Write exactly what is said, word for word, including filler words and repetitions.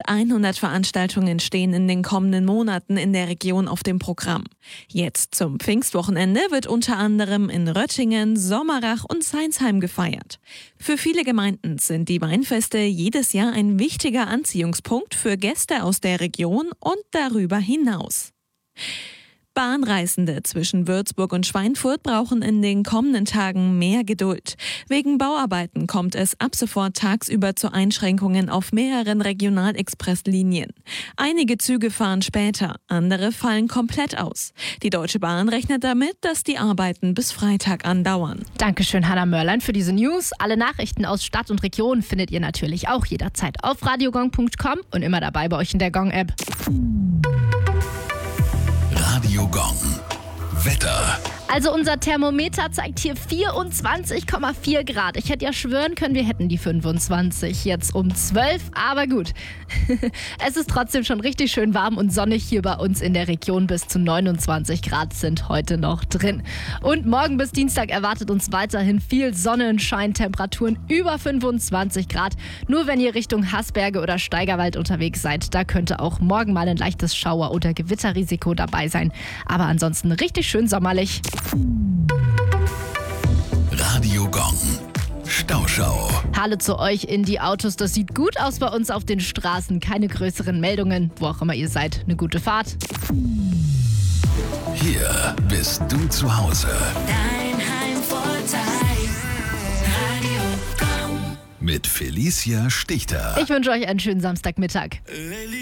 hundert Veranstaltungen stehen in den kommenden Monaten in der Region auf dem Programm. Jetzt zum Pfingstwochenende wird unter anderem in Röttingen, Sommerach und Seinsheim gefeiert. Für viele Gemeinden sind die Weinfeste jedes Jahr ein wichtiger Anziehungspunkt für Gäste aus der Region und darüber hinaus. Bahnreisende zwischen Würzburg und Schweinfurt brauchen in den kommenden Tagen mehr Geduld. Wegen Bauarbeiten kommt es ab sofort tagsüber zu Einschränkungen auf mehreren Regionalexpresslinien. Einige Züge fahren später, andere fallen komplett aus. Die Deutsche Bahn rechnet damit, dass die Arbeiten bis Freitag andauern. Dankeschön, Hannah Mörlein, für diese News. Alle Nachrichten aus Stadt und Region findet ihr natürlich auch jederzeit auf radiogong punkt com und immer dabei bei euch in der Gong-App. Radio Gong. Wetter. Also unser Thermometer zeigt hier vierundzwanzig Komma vier Grad. Ich hätte ja schwören können, wir hätten die fünfundzwanzig jetzt um zwölf, aber gut. Es ist trotzdem schon richtig schön warm und sonnig hier bei uns in der Region. Bis zu neunundzwanzig Grad sind heute noch drin. Und morgen bis Dienstag erwartet uns weiterhin viel Sonnenschein, Temperaturen über fünfundzwanzig Grad. Nur wenn ihr Richtung Haßberge oder Steigerwald unterwegs seid, da könnte auch morgen mal ein leichtes Schauer- oder Gewitterrisiko dabei sein. Aber ansonsten richtig schön sommerlich. Radio Gong. Stauschau. Hallo zu euch in die Autos. Das sieht gut aus bei uns auf den Straßen. Keine größeren Meldungen. Wo auch immer ihr seid, eine gute Fahrt. Hier bist du zu Hause. Dein Heimvorteil. Radio Gong. Mit Felicia Stichter. Ich wünsche euch einen schönen Samstagmittag. Lady